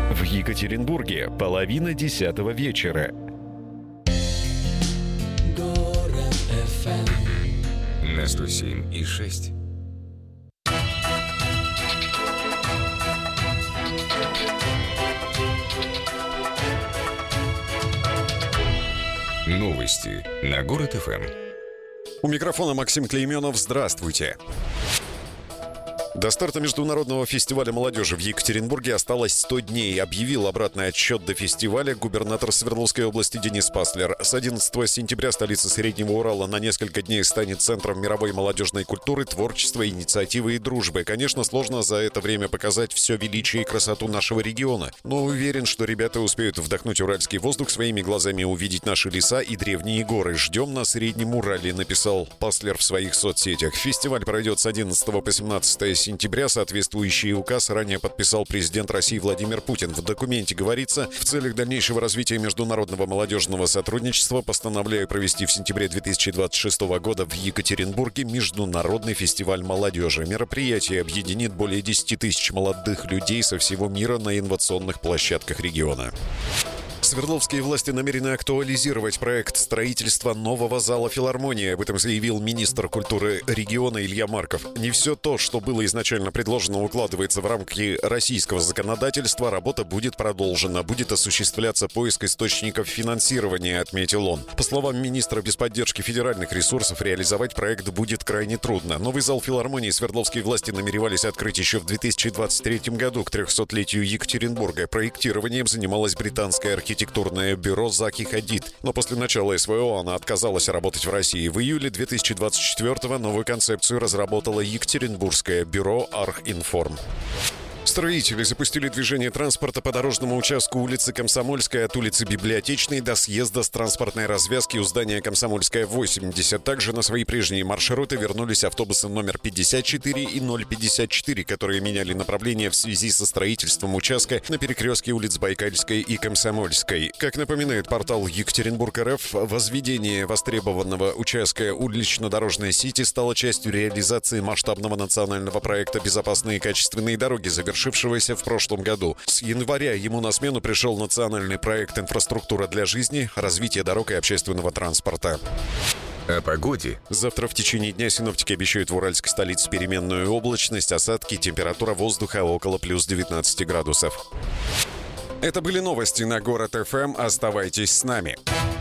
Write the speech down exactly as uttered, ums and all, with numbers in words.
В Екатеринбурге половина десятого вечера. Город эф эм на сто семь и шесть. Новости на Город эф эм. У микрофона Максим Клейменов. Здравствуйте. До старта международного фестиваля молодежи в Екатеринбурге осталось сто дней. Объявил обратный отсчет до фестиваля губернатор Свердловской области Денис Паслер. С одиннадцатого сентября столица Среднего Урала на несколько дней станет центром мировой молодежной культуры, творчества, инициативы и дружбы. Конечно, сложно за это время показать все величие и красоту нашего региона. Но уверен, что ребята успеют вдохнуть уральский воздух, своими глазами увидеть наши леса и древние горы. Ждем на Среднем Урале, написал Паслер в своих соцсетях. Фестиваль пройдет с одиннадцатого по семнадцатое сентября. Соответствующий указ ранее подписал президент России Владимир Путин. В документе говорится: в целях дальнейшего развития международного молодежного сотрудничества постановляю провести в сентябре две тысячи двадцать шестого года в Екатеринбурге международный фестиваль молодежи. Мероприятие объединит более десяти тысяч молодых людей со всего мира на инновационных площадках региона. Свердловские власти намерены актуализировать проект строительства нового зала филармонии. Об этом заявил министр культуры региона Илья Марков. Не все то, что было изначально предложено, укладывается в рамки российского законодательства. Работа будет продолжена. Будет осуществляться поиск источников финансирования, отметил он. По словам министра, без поддержки федеральных ресурсов реализовать проект будет крайне трудно. Новый зал филармонии свердловские власти намеревались открыть еще в две тысячи двадцать третьем году, к трехсотлетию Екатеринбурга. Проектированием занималась британская архитектура. Архитектурное бюро Заки Хадид. Но после начала эс вэ о она отказалась работать в России. В июле две тысячи двадцать четвёртого новую концепцию разработало Екатеринбургское бюро Архинформ. Строители запустили движение транспорта по дорожному участку улицы Комсомольская от улицы Библиотечной до съезда с транспортной развязки у здания Комсомольская, восемьдесят. Также на свои прежние маршруты вернулись автобусы номер пятьдесят четыре и ноль пятьдесят четыре, которые меняли направление в связи со строительством участка на перекрестке улиц Байкальской и Комсомольской. Как напоминает портал Екатеринбург точка эр эф, возведение востребованного участка улично-дорожной сети стало частью реализации масштабного национального проекта «Безопасные и качественные дороги», завершившегося в прошлом году. С января ему на смену пришел национальный проект «Инфраструктура для жизни. Развитие дорог и общественного транспорта». О погоде. Завтра в течение дня синоптики обещают в уральской столице переменную облачность, осадки, температура воздуха около плюс девятнадцати градусов. Это были новости на Город эф эм. Оставайтесь с нами.